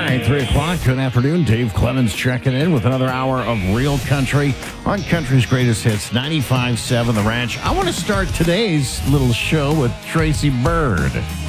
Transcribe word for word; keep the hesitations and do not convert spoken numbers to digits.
right, three o'clock. Good afternoon. Dave Clemens checking in with another hour of Real Country on Country's Greatest Hits, ninety-five point seven The Ranch. I want to start today's little show with Tracy Bird.